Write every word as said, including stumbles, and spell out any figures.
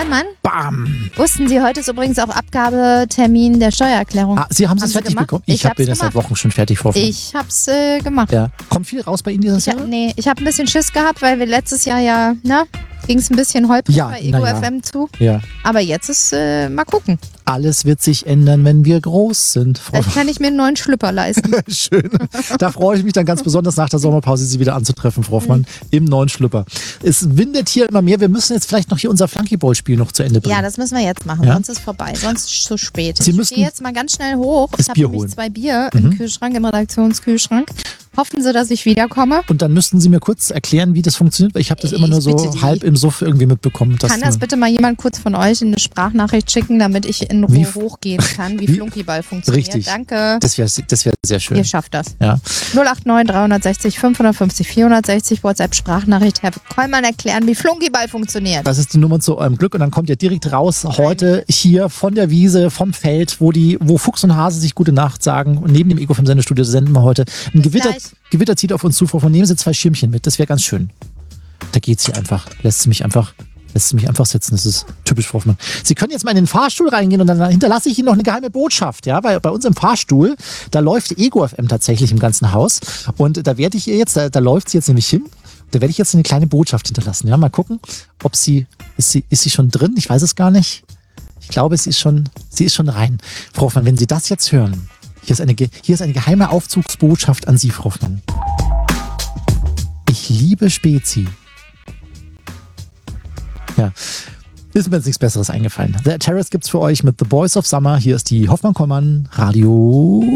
Kollmann. Bam! Wussten Sie, heute ist übrigens auch Abgabetermin der Steuererklärung. Ah, Sie haben es fertig gemacht? bekommen? Ich, Ich habe hab's mir das seit gemacht. Wochen schon fertig vorgenommen. Ich hab's äh, gemacht. Ja. Kommt viel raus bei Ihnen dieses Ich Jahr? hab, nee, ich habe ein bisschen Schiss gehabt, weil wir letztes Jahr ja, ne, ging es ein bisschen holprig Ja, bei Ego na ja. F M zu. Ja. Aber jetzt ist, äh, mal gucken. Alles wird sich ändern, wenn wir groß sind. Frau Vielleicht kann ich mir einen neuen Schlüpper leisten. Schön. Da freue ich mich dann ganz besonders nach der Sommerpause, Sie wieder anzutreffen, Frau Hoffmann, mhm. im neuen Schlüpper. Es windet hier immer mehr. Wir müssen jetzt vielleicht noch hier unser Flunkyball-Spiel noch zu Ende bringen. Ja, das müssen wir jetzt machen, Ja? sonst ist es vorbei, sonst ist es zu spät. Sie ich müssten gehe jetzt mal ganz schnell hoch. das Ich habe Bier nämlich holen. zwei Bier Mhm. im Kühlschrank, im Redaktionskühlschrank. Hoffen Sie, dass ich wiederkomme. Und dann müssten Sie mir kurz erklären, wie das funktioniert, weil ich habe das immer Ich nur so bitte Sie. halb im Suff irgendwie mitbekommen. dass Kann das man- bitte mal jemand kurz von euch in eine Sprachnachricht schicken, damit ich in Wie Ruhe f- hochgehen kann, wie, wie- Flunkyball funktioniert? Richtig. Danke. Das wäre das wär sehr schön. Ihr schafft das. Ja. null acht neun dreihundertsechzig fünfhundertfünfzig vierhundertsechzig WhatsApp Sprachnachricht. Herr Kollmann erklären, wie Flunkyball funktioniert. Das ist die Nummer zu eurem Glück und dann kommt ihr direkt raus heute hier von der Wiese, vom Feld, wo die, wo Fuchs und Hase sich gute Nacht sagen und neben dem Ego vom Sendestudio senden wir heute. Ein Gewitter, gleich. Gewitter zieht auf uns zu, Frau von nehmen Sie zwei Schirmchen mit, das wäre ganz schön. Da geht sie einfach, lässt sie mich einfach, lässt sie mich einfach sitzen, das ist typisch Frau Hoffmann. Sie können jetzt mal in den Fahrstuhl reingehen und dann hinterlasse ich Ihnen noch eine geheime Botschaft, ja, weil bei uns im Fahrstuhl, da läuft Ego F M tatsächlich im ganzen Haus und da werde ich ihr jetzt, da, da läuft sie jetzt nämlich hin. Da werde ich jetzt eine kleine Botschaft hinterlassen. Ja, mal gucken, ob sie ist, sie, ist sie schon drin? Ich weiß es gar nicht. Ich glaube, sie ist schon, sie ist schon rein. Frau Hoffmann, wenn Sie das jetzt hören, hier ist eine, ge- hier ist eine geheime Aufzugsbotschaft an Sie, Frau Hoffmann. Ich liebe Spezi. Ja, ist mir jetzt nichts Besseres eingefallen. The Terrace gibt's für euch mit The Boys of Summer. Hier ist die Hoffmann-Kollmann Radio